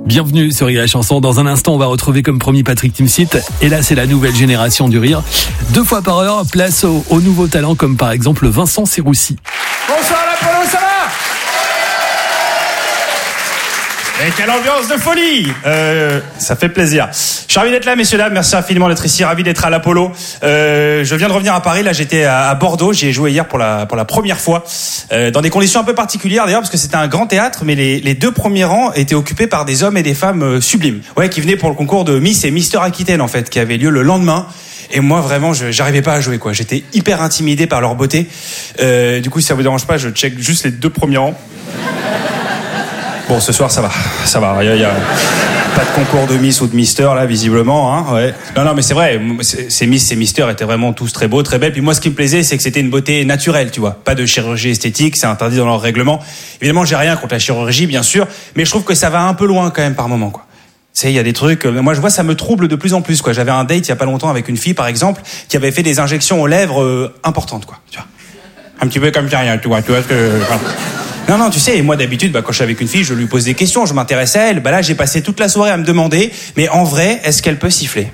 Bienvenue sur Rire et Chanson. Dans un instant, on va retrouver comme promis Patrick Timsit. Et là, c'est la nouvelle génération du rire. 2 fois par heure, place aux nouveaux talents comme par exemple Vincent Serroussi. Bonsoir l'Apollo, ça va? Et quelle ambiance de folie! Ça fait plaisir. Je suis ravi d'être là, messieurs, dames. Merci infiniment d'être ici. Ravi d'être à l'Apollo. Je viens de revenir à Paris. Là, j'étais à Bordeaux. J'y ai joué hier pour la première fois. Dans des conditions un peu particulières, d'ailleurs, parce que c'était un grand théâtre, mais les 2 premiers rangs étaient occupés par des hommes et des femmes sublimes. Ouais, qui venaient pour le concours de Miss et Mister Aquitaine, en fait, qui avait lieu le lendemain. Et moi, vraiment, j'arrivais pas à jouer, quoi. J'étais hyper intimidé par leur beauté. Du coup, si ça vous dérange pas, je check juste les 2 premiers rangs. Bon, ce soir, ça va. Il y a pas de concours de Miss ou de Mister, là, visiblement, hein, ouais. Non, mais c'est vrai, ces Miss, ces Mister étaient vraiment tous très beaux, très belles. Puis moi, ce qui me plaisait, c'est que c'était une beauté naturelle, tu vois. Pas de chirurgie esthétique, c'est interdit dans leur règlement. Évidemment, j'ai rien contre la chirurgie, bien sûr, mais je trouve que ça va un peu loin, quand même, par moment, quoi. Tu sais, il y a des trucs, moi je vois, ça me trouble de plus en plus, quoi. J'avais un date il y a pas longtemps avec une fille, par exemple, qui avait fait des injections aux lèvres importantes, quoi, tu vois. Un petit peu comme ça, rien, tu vois ce que... Non, tu sais, moi d'habitude, quand je suis avec une fille, je lui pose des questions, je m'intéresse à elle. Là, j'ai passé toute la soirée à me demander, mais en vrai, est-ce qu'elle peut siffler?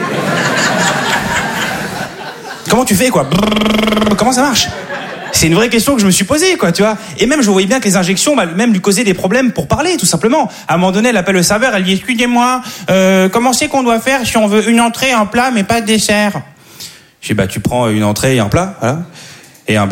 Comment tu fais, quoi? Comment ça marche? C'est une vraie question que je me suis posée, quoi, tu vois. Et même, je voyais bien que les injections, même lui causaient des problèmes pour parler, tout simplement. À un moment donné, elle appelle le serveur, elle dit, excusez-moi, comment c'est qu'on doit faire si on veut une entrée, un plat, mais pas de dessert? Je dis, tu prends une entrée et un plat, voilà.